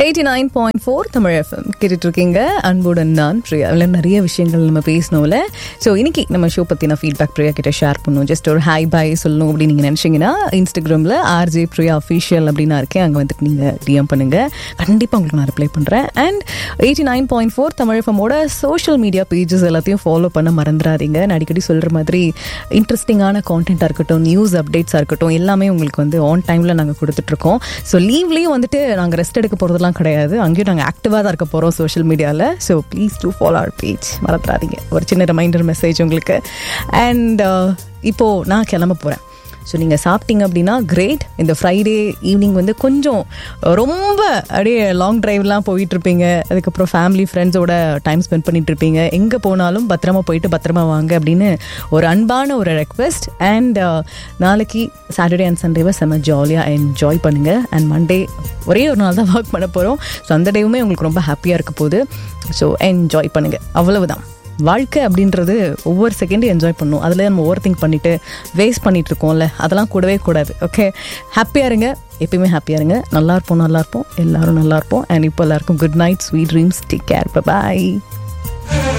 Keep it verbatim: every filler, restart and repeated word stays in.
Eighty nine point four Tamil FM கேட்டுட்டு இருக்கீங்க. அன்புடன் நான் பிரியா. அதில் நிறைய விஷயங்கள் நம்ம பேசணும்ல. ஸோ இன்னைக்கு நம்ம ஷோ பற்றின ஃபீட்பேக் பிரியா கிட்ட ஷேர் பண்ணணும். ஜஸ்ட் ஒரு ஹாய் பாய் சொல்லணும் அப்படின்னு நீங்கள் நினச்சிங்கன்னா இன்ஸ்டாகிராமில் ஆர்ஜே பிரியா அஃபீஷியல் அப்படின்னு இருக்கேன். அங்கே வந்துட்டு நீங்கள் டிஎம் பண்ணுங்கள். கண்டிப்பாக உங்களுக்கு நான் ரிப்ளை பண்ணுறேன். And eighty nine point four Tamil எஃப்எம்மோட social media pages எல்லாத்தையும் ஃபாலோ பண்ண மறந்துடாதீங்க. நான் அடிக்கடி சொல்கிற மாதிரி இன்ட்ரெஸ்டிங்கான கான்டென்ட்டாக இருக்கட்டும், நியூஸ் அப்டேட்ஸாக இருக்கட்டும், எல்லாமே உங்களுக்கு வந்து ஆன் டைமில் நாங்கள் கொடுத்துட்ருக்கோம். ஸோ லீவ்லேயும் வந்துட்டு நாங்கள் ரெஸ்ட் எடுக்க போகிறதுலாம் கிடையாது. அங்கேயும் நாங்கள் ஆக்டிவாக தான் இருக்க போகிறோம் சோஷியல் மீடியாவில். So please do follow our page, மறந்துடாதீங்க. ஒரு சின்ன ரிமைண்டர் மெசேஜ் உங்களுக்கு. அண்ட் இப்போது நான் கிளம்ப போகிறேன். ஸோ நீங்கள் சாப்பிட்டீங்க அப்படின்னா கிரேட். இந்த ஃப்ரைடே ஈவினிங் வந்து கொஞ்சம் ரொம்ப அப்படியே லாங் ட்ரைவ்லாம் போயிட்டுருப்பீங்க. அதுக்கப்புறம் ஃபேமிலி ஃப்ரெண்ட்ஸோட டைம் ஸ்பெண்ட் பண்ணிட்டு இருப்பீங்க. எங்கே போனாலும் பத்திரமா போயிட்டு பத்திரமா வாங்க அப்படின்னு ஒரு அன்பான ஒரு ரெக்வெஸ்ட். அண்ட் நாளைக்கு சாட்டர்டே அண்ட் சண்டேவை செம்ம ஜாலியாக என்ஜாய் பண்ணுங்கள். அண்ட் மண்டே ஒரே ஒரு நாள் தான் ஒர்க் பண்ண போகிறோம். ஸோ அந்த டேவுமே உங்களுக்கு ரொம்ப ஹாப்பியாக இருக்க போகுது. ஸோ என்ஜாய் பண்ணுங்கள். அவ்வளவுதான். வாழ்க்கை அப்படின்றது ஒவ்வொரு செகண்டும் என்ஜாய் பண்ணணும். அதில் நம்ம ஓவர் திங்க் பண்ணிவிட்டு வேஸ்ட் பண்ணிகிட்டு இருக்கோம்ல, அதெல்லாம் கூடவே கூடாது. ஓகே, ஹாப்பியாக இருங்க. எப்பயுமே ஹாப்பியாக இருங்க. நல்லா இருப்போம், நல்லா இருப்போம், எல்லோரும் நல்லா இருப்போம். அண்ட் இப்போ எல்லாருக்கும் good night, sweet dreams, take care, bye bye.